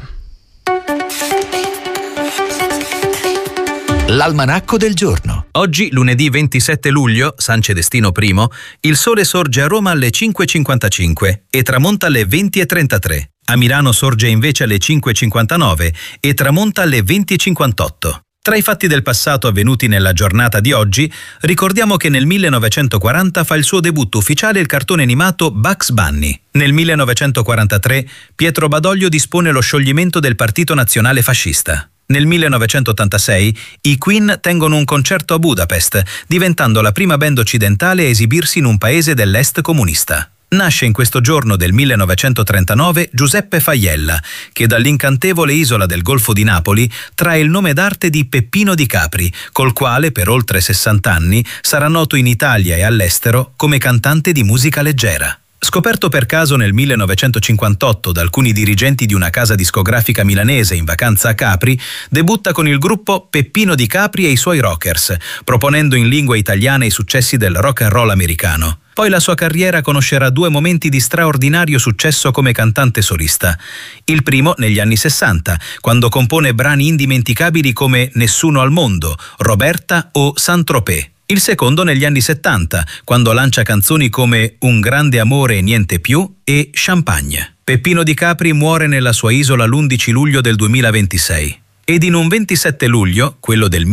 Speaker 2: L'almanacco del giorno.
Speaker 15: Oggi, lunedì 27 luglio, San Celestino I, il sole sorge a Roma alle 5.55 e tramonta alle 20.33. A Milano sorge invece alle 5.59 e tramonta alle 20.58. Tra i fatti del passato avvenuti nella giornata di oggi, ricordiamo che nel 1940 fa il suo debutto ufficiale il cartone animato Bugs Bunny. Nel 1943 Pietro Badoglio dispone lo scioglimento del Partito Nazionale Fascista. Nel 1986 i Queen tengono un concerto a Budapest, diventando la prima band occidentale a esibirsi in un paese dell'est comunista. Nasce in questo giorno del 1939 Giuseppe Faiella, che dall'incantevole isola del Golfo di Napoli trae il nome d'arte di Peppino di Capri, col quale per oltre 60 anni sarà noto in Italia e all'estero come cantante di musica leggera. Scoperto per caso nel 1958 da alcuni dirigenti di una casa discografica milanese in vacanza a Capri, debutta con il gruppo Peppino di Capri e i suoi Rockers, proponendo in lingua italiana i successi del rock and roll americano. Poi la sua carriera conoscerà 2 momenti di straordinario successo come cantante solista. Il primo negli anni 60, quando compone brani indimenticabili come Nessuno al mondo, Roberta o Saint-Tropez. Il secondo negli anni 70, quando lancia canzoni come Un grande amore e niente più e Champagne. Peppino di Capri muore nella sua isola l'11 luglio del 2026. Ed in un 27 luglio, quello del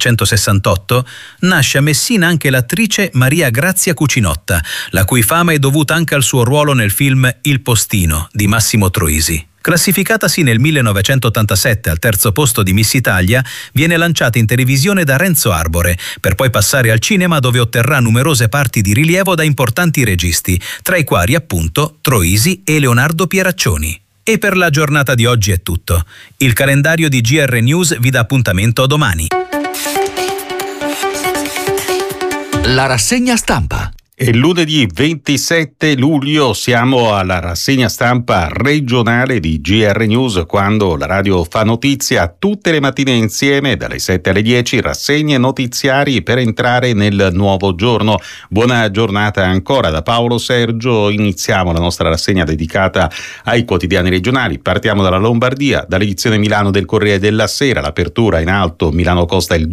Speaker 15: 1968, nasce a Messina anche l'attrice Maria Grazia Cucinotta, la cui fama è dovuta anche al suo ruolo nel film Il postino di Massimo Troisi. Classificatasi nel 1987 al terzo posto di Miss Italia, viene lanciata in televisione da Renzo Arbore, per poi passare al cinema dove otterrà numerose parti di rilievo da importanti registi, tra i quali appunto Troisi e Leonardo Pieraccioni. E per la giornata di oggi è tutto. Il calendario di GR News vi dà appuntamento domani.
Speaker 2: La rassegna stampa.
Speaker 3: E lunedì 27 luglio siamo alla rassegna stampa regionale di GR News, quando la radio fa notizia tutte le mattine insieme dalle 7 alle 10, rassegne notiziari per entrare nel nuovo giorno. Buona giornata ancora da Paolo Sergio. Iniziamo la nostra rassegna dedicata ai quotidiani regionali. Partiamo dalla Lombardia, dall'edizione Milano del Corriere della Sera. L'apertura in alto, Milano costa il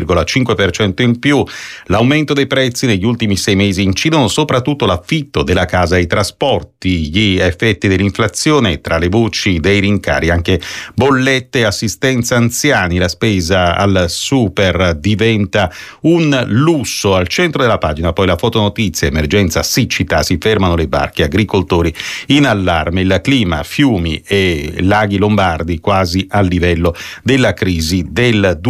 Speaker 3: 2,5% in più. L'aumento dei prezzi negli ultimi 6 mesi incidono soprattutto l'affitto della casa e i trasporti, gli effetti dell'inflazione, tra le voci dei rincari anche bollette, assistenza anziani, la spesa al super diventa un lusso. Al centro della pagina poi la fotonotizia, emergenza siccità, si fermano le barche, agricoltori in allarme, il clima, fiumi e laghi lombardi quasi al livello della crisi del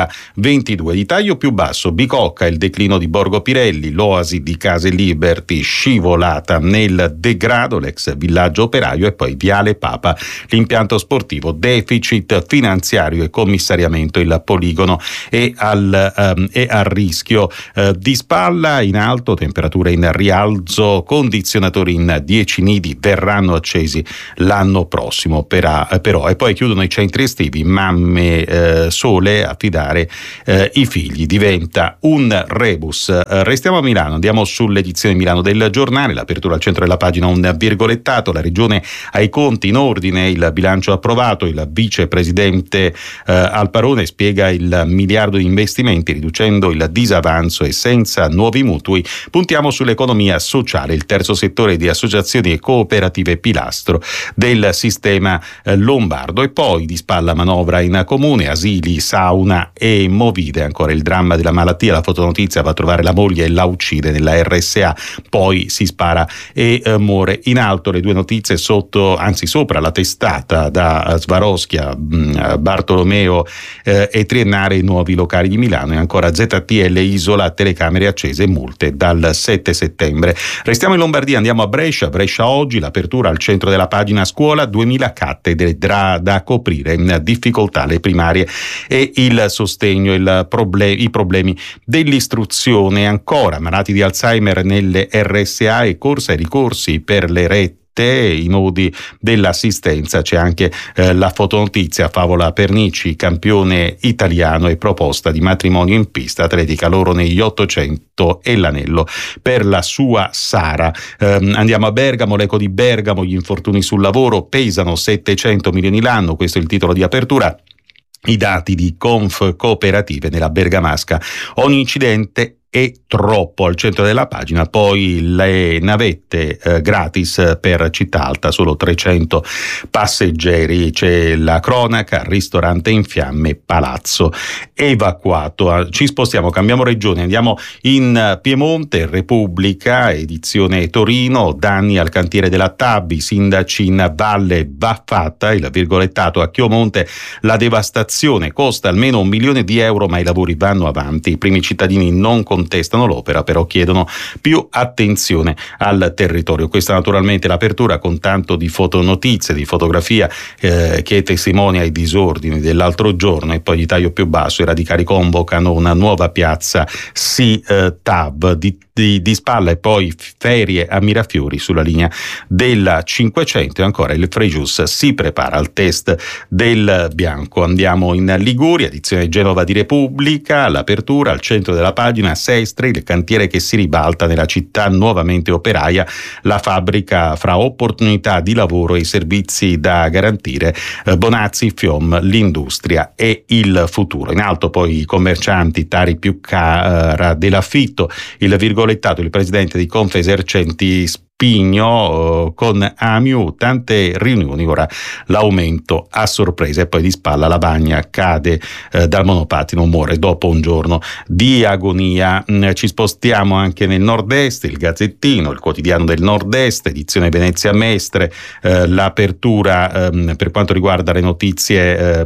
Speaker 3: 2022. Di taglio più basso, Bicocca, il declino di Borgo Pirelli, l'oasi di Case Liberty scivolata nel degrado, l'ex villaggio operaio, e poi Viale Papa, l'impianto sportivo, deficit finanziario e commissariamento, il poligono è al rischio di spalla. In alto, temperature in rialzo, condizionatori in 10 nidi verranno accesi l'anno prossimo però. E poi chiudono i centri estivi, mamme sole, affidare i figli diventa un rebus. Restiamo a Milano, andiamo sull'edizione Milano del Giornale, l'apertura al centro della pagina, un virgolettato, la regione ai conti in ordine, il bilancio approvato, il vicepresidente Alparone spiega il miliardo di investimenti riducendo il disavanzo e senza nuovi mutui. Puntiamo sull'economia sociale, il terzo settore di associazioni e cooperative pilastro del sistema lombardo. E poi di spalla manovra in comune, asili, sauna e movide, ancora il dramma della malattia, la fotonotizia va a trovare la moglie e la uccide nella RSA, poi si spara e muore. In alto le due notizie sopra la testata, da Svaroskia, Bartolomeo e Triennale, i nuovi locali di Milano, e ancora ZTL Isola, telecamere accese, multe dal 7 settembre. Restiamo in Lombardia, andiamo a Brescia oggi, l'apertura al centro della pagina scuola, 2000 cattedre da coprire, difficoltà le primarie e il sostegno, i problemi dell'istruzione. Ancora malati di Alzheimer nelle RSA e corsa ai ricorsi per le rette, i nodi dell'assistenza. C'è anche la fotonotizia, Favola Pernici, campione italiano e proposta di matrimonio in pista atletica, loro negli 800 e l'anello per la sua Sara. Andiamo a Bergamo, l'eco di Bergamo, gli infortuni sul lavoro pesano 700 milioni l'anno, questo è il titolo di apertura. I dati di Conf Cooperative nella bergamasca, ogni incidente è troppo. Al centro della pagina poi le navette gratis per Città Alta, solo 300 passeggeri. C'è la cronaca, ristorante in fiamme, palazzo evacuato. Ci spostiamo, cambiamo regione, andiamo in Piemonte, Repubblica, edizione Torino, danni al cantiere della Tabi, sindaci in valle, va fatta, il virgolettato a Chiomonte, la devastazione costa almeno €1 milione, ma i lavori vanno avanti, i primi cittadini non contestano l'opera, però chiedono più attenzione al territorio. Questa naturalmente l'apertura con tanto di fotonotizie, di fotografia che testimonia i disordini dell'altro giorno. E poi di taglio più basso, i radicali convocano una nuova piazza TAV di spalla, e poi ferie a Mirafiori sulla linea della 500. E ancora il Frejus si prepara al test del bianco. Andiamo in Liguria, edizione Genova di Repubblica, l'apertura al centro della pagina, Sestri, il cantiere che si ribalta nella città nuovamente operaia, la fabbrica fra opportunità di lavoro e servizi da garantire, Bonazzi, Fiom, l'industria e il futuro. In alto poi i commercianti, tari più cara dell'affitto, il virgolettato, il presidente di Confesercenti Pigno con Amiu, tante riunioni, ora l'aumento a sorpresa. E poi di spalla la Bagna cade dal monopattino, muore dopo un giorno di agonia. Ci spostiamo anche nel nord-est, il Gazzettino, il quotidiano del nord-est, edizione Venezia Mestre, l'apertura per quanto riguarda le notizie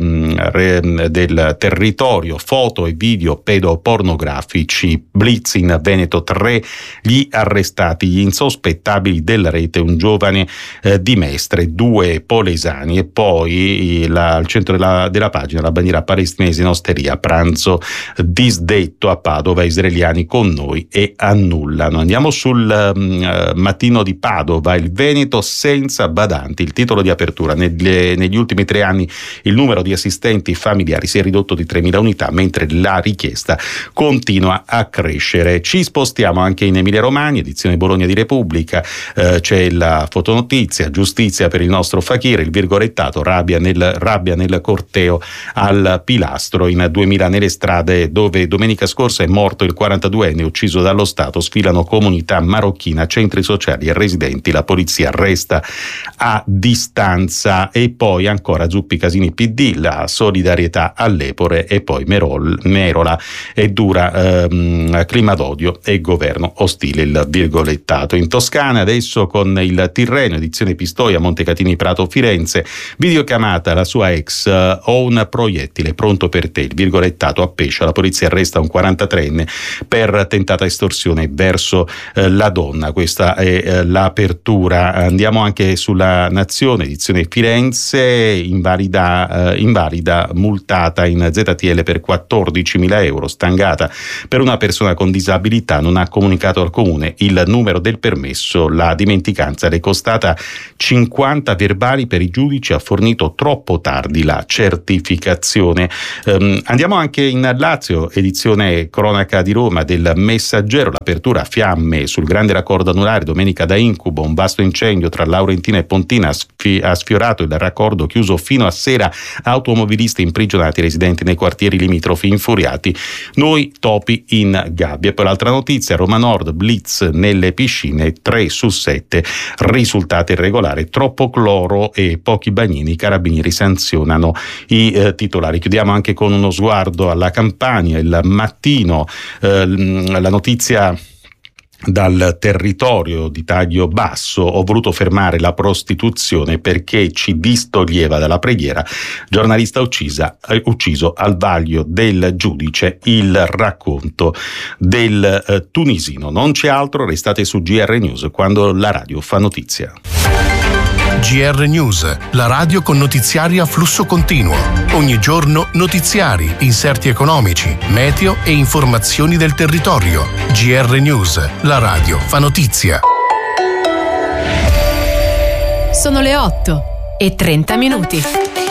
Speaker 3: del territorio, foto e video pedopornografici, blitz in Veneto, 3 gli arrestati, gli insospettati responsabili della rete, un giovane di Mestre, 2 polesani e poi al centro della pagina la bandiera palestinese in osteria, pranzo disdetto a Padova, israeliani con noi e annullano. Andiamo sul Mattino di Padova, il Veneto senza badanti, il titolo di apertura. Negli ultimi 3 anni il numero di assistenti familiari si è ridotto di 3.000 unità, mentre la richiesta continua a crescere. Ci spostiamo anche in Emilia Romagna, edizione Bologna di Repubblica, c'è la fotonotizia, giustizia per il nostro Fakir, il virgolettato, rabbia nel corteo al Pilastro. In 2000 nelle strade dove domenica scorsa è morto il 42enne ucciso dallo Stato sfilano comunità marocchina, centri sociali e residenti, la polizia resta a distanza. E poi ancora Zuppi Casini PD, la solidarietà all'Epore, e poi Merola e dura clima d'odio e governo ostile, il virgolettato. In Toscana adesso con il Tirreno, edizione Pistoia, Montecatini Prato Firenze, videochiamata la sua ex, ho un proiettile pronto per te, il virgolettato a Pescia, la polizia arresta un 43enne per tentata estorsione verso la donna. Questa è l'apertura. Andiamo anche sulla Nazione, edizione Firenze, invalida multata in ZTL per 14.000 euro, stangata per una persona con disabilità, non ha comunicato al comune il numero del permesso, la dimenticanza le è costata 50 verbali per i giudici, ha fornito troppo tardi la certificazione. Andiamo anche in Lazio, edizione cronaca di Roma del Messaggero, l'apertura fiamme sul grande raccordo anulare, domenica da incubo, un vasto incendio tra Laurentina e Pontina ha sfiorato il raccordo chiuso fino a sera, automobilisti imprigionati, residenti nei quartieri limitrofi infuriati, noi topi in gabbia. Per l'altra notizia, Roma Nord, blitz nelle piscine, 3 su 7 risultati irregolari, troppo cloro e pochi bagnini, i carabinieri sanzionano i titolari. Chiudiamo anche con uno sguardo alla Campania, il Mattino, la notizia dal territorio di taglio basso, ho voluto fermare la prostituzione perché ci distoglieva dalla preghiera, giornalista ucciso al vaglio del giudice, il racconto del tunisino. Non c'è altro, restate su GR News quando la radio fa notizia.
Speaker 16: GR News, la radio con notiziari a flusso continuo. Ogni giorno notiziari, inserti economici, meteo e informazioni del territorio. GR News, la radio fa notizia.
Speaker 9: Sono le 8:30.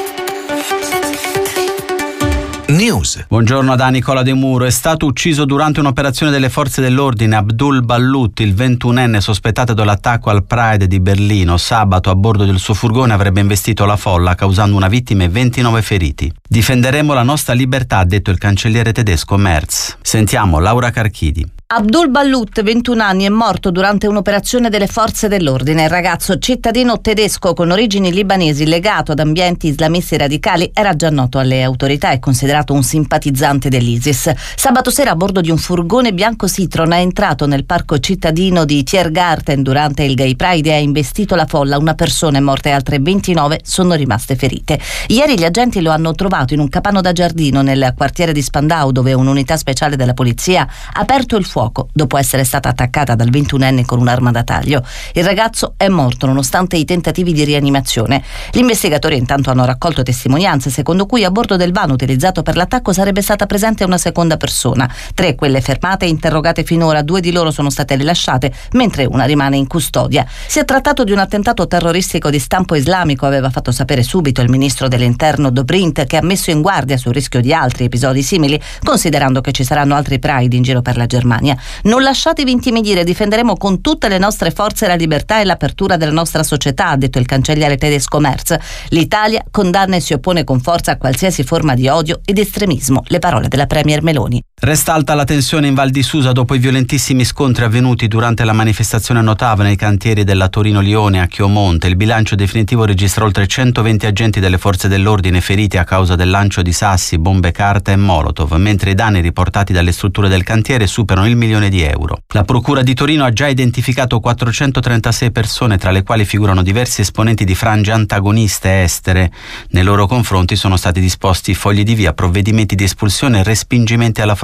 Speaker 2: News.
Speaker 12: Buongiorno da Nicola De Muro. È stato ucciso durante un'operazione delle forze dell'ordine Abdul Ballout, il 21enne sospettato dell'attacco al Pride di Berlino. Sabato a bordo del suo furgone avrebbe investito la folla causando una vittima e 29 feriti. Difenderemo la nostra libertà, ha detto il cancelliere tedesco Merz. Sentiamo Laura Carchidi.
Speaker 13: Abdul Ballout, 21 anni, è morto durante un'operazione delle forze dell'ordine. Il ragazzo cittadino tedesco con origini libanesi legato ad ambienti islamisti radicali era già noto alle autorità e considerato un simpatizzante dell'ISIS. Sabato sera a bordo di un furgone bianco Citroen è entrato nel parco cittadino di Tiergarten durante il Gay Pride e ha investito la folla. Una persona è morta e altre 29 sono rimaste ferite. Ieri gli agenti lo hanno trovato in un capanno da giardino nel quartiere di Spandau, dove un'unità speciale della polizia ha aperto il fuoco dopo essere stata attaccata dal 21enne con un'arma da taglio. Il ragazzo è morto nonostante i tentativi di rianimazione. Gli investigatori intanto hanno raccolto testimonianze secondo cui a bordo del van utilizzato per l'attacco sarebbe stata presente una seconda persona. 3 quelle fermate e interrogate finora, 2 di loro sono state rilasciate mentre una rimane in custodia. Si è trattato di un attentato terroristico di stampo islamico, aveva fatto sapere subito il ministro dell'interno Dobrindt, che ha messo in guardia sul rischio di altri episodi simili, considerando che ci saranno altri Pride in giro per la Germania. Non lasciatevi intimidire, difenderemo con tutte le nostre forze la libertà e l'apertura della nostra società, ha detto il cancelliere tedesco Merz. L'Italia condanna e si oppone con forza a qualsiasi forma di odio ed estremismo. Le parole della premier Meloni.
Speaker 12: Resta alta la tensione in Val di Susa dopo i violentissimi scontri avvenuti durante la manifestazione a Notava nei cantieri della Torino-Lione a Chiomonte. Il bilancio definitivo registra oltre 120 agenti delle forze dell'ordine feriti a causa del lancio di sassi, bombe carta e molotov, mentre i danni riportati dalle strutture del cantiere superano il €1.000.000. La Procura di Torino ha già identificato 436 persone, tra le quali figurano diversi esponenti di frange antagoniste estere. Nei loro confronti sono stati disposti fogli di via, provvedimenti di espulsione e respingimenti alla frontiera.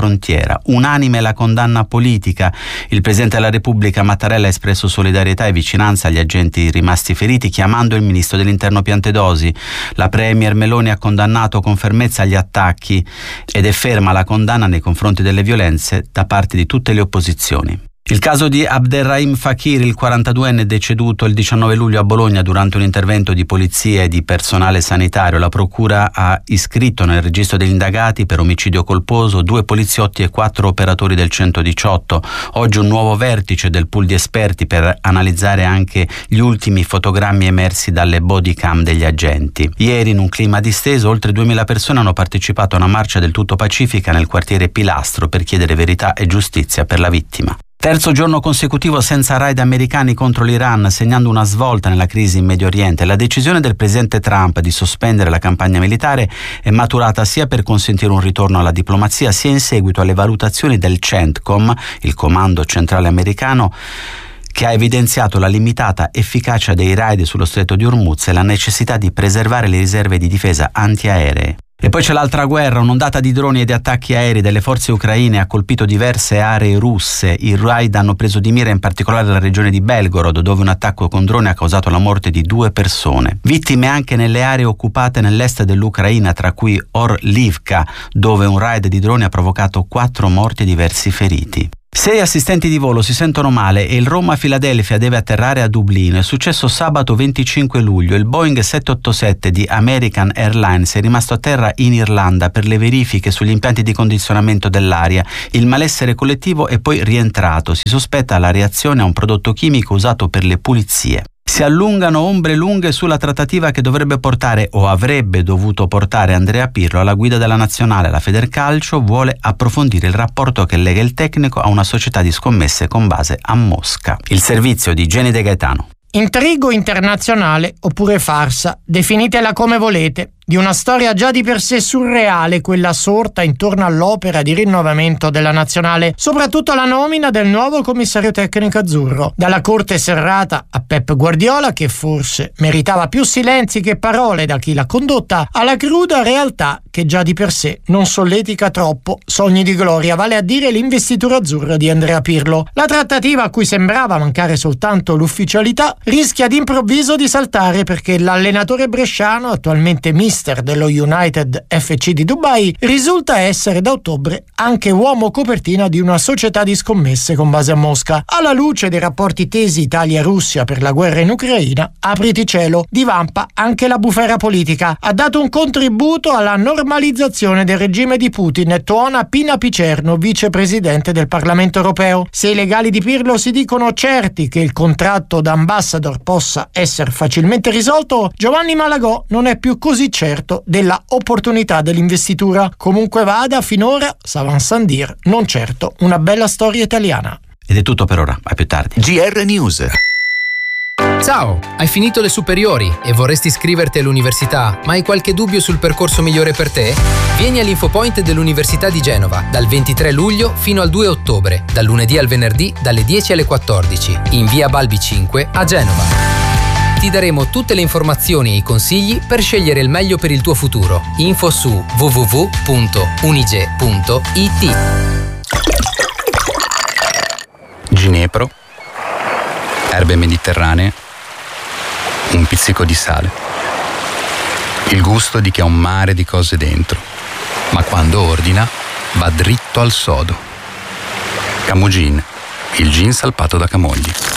Speaker 12: frontiera. Unanime la condanna politica. Il Presidente della Repubblica Mattarella ha espresso solidarietà e vicinanza agli agenti rimasti feriti, chiamando il Ministro dell'Interno Piantedosi. La Premier Meloni ha condannato con fermezza gli attacchi ed è ferma la condanna nei confronti delle violenze da parte di tutte le opposizioni. Il caso di Abderrahim Fakir, il 42enne deceduto il 19 luglio a Bologna durante un intervento di polizia e di personale sanitario. La procura ha iscritto nel registro degli indagati per omicidio colposo 2 poliziotti e 4 operatori del 118. Oggi un nuovo vertice del pool di esperti per analizzare anche gli ultimi fotogrammi emersi dalle body cam degli agenti. Ieri, in un clima disteso, oltre 2000 persone hanno partecipato a una marcia del tutto pacifica nel quartiere Pilastro per chiedere verità e giustizia per la vittima. Terzo giorno consecutivo senza raid americani contro l'Iran, segnando una svolta nella crisi in Medio Oriente. La decisione del presidente Trump di sospendere la campagna militare è maturata sia per consentire un ritorno alla diplomazia, sia in seguito alle valutazioni del CENTCOM, il comando centrale americano, che ha evidenziato la limitata efficacia dei raid sullo stretto di Hormuz e la necessità di preservare le riserve di difesa antiaeree. E poi c'è l'altra guerra. Un'ondata di droni e di attacchi aerei delle forze ucraine ha colpito diverse aree russe. I raid hanno preso di mira in particolare la regione di Belgorod, dove un attacco con droni ha causato la morte di 2 persone. Vittime anche nelle aree occupate nell'est dell'Ucraina, tra cui Orlivka, dove un raid di droni ha provocato 4 morti e diversi feriti. 6 assistenti di volo si sentono male e il Roma-Filadelfia deve atterrare a Dublino. È successo sabato 25 luglio. Il Boeing 787 di American Airlines è rimasto a terra in Irlanda per le verifiche sugli impianti di condizionamento dell'aria. Il malessere collettivo è poi rientrato. Si sospetta la reazione a un prodotto chimico usato per le pulizie. Si allungano ombre lunghe sulla trattativa che dovrebbe portare o avrebbe dovuto portare Andrea Pirlo alla guida della nazionale. La Federcalcio vuole approfondire il rapporto che lega il tecnico a una società di scommesse con base a Mosca. Il servizio di Jenny De Gaetano.
Speaker 14: Intrigo internazionale oppure farsa, definitela come volete. Di una storia già di per sé surreale, quella sorta intorno all'opera di rinnovamento della nazionale, soprattutto la nomina del nuovo commissario tecnico azzurro. Dalla corte serrata a Pep Guardiola, che forse meritava più silenzi che parole da chi l'ha condotta, alla cruda realtà che già di per sé non solletica troppo sogni di gloria, vale a dire l'investitura azzurra di Andrea Pirlo. La trattativa, a cui sembrava mancare soltanto l'ufficialità, rischia d'improvviso di saltare perché l'allenatore bresciano, attualmente mister dello United FC di Dubai, risulta essere da ottobre anche uomo copertina di una società di scommesse con base a Mosca. Alla luce dei rapporti tesi Italia-Russia per la guerra in Ucraina, apriti cielo, divampa anche la bufera politica. Ha dato un contributo alla normalizzazione del regime di Putin, tuona Pina Picerno, vicepresidente del Parlamento europeo. Se i legali di Pirlo si dicono certi che il contratto da ambassador possa essere facilmente risolto, Giovanni Malagò non è più così certo della opportunità dell'investitura. Comunque vada, finora Savan Sandir non certo una bella storia italiana.
Speaker 12: Ed è tutto per ora, a più tardi.
Speaker 2: GR News.
Speaker 17: Ciao, hai finito le superiori e vorresti iscriverti all'università, ma hai qualche dubbio sul percorso migliore per te? Vieni all'Infopoint dell'Università di Genova dal 23 luglio fino al 2 ottobre, dal lunedì al venerdì dalle 10 alle 14, in via Balbi 5 a Genova. Ti daremo tutte le informazioni e i consigli per scegliere il meglio per il tuo futuro. Info su www.unige.it.
Speaker 18: Ginepro, erbe mediterranee, un pizzico di sale. Il gusto di chi ha un mare di cose dentro, ma quando ordina va dritto al sodo. Camugin, il gin salpato da Camogli.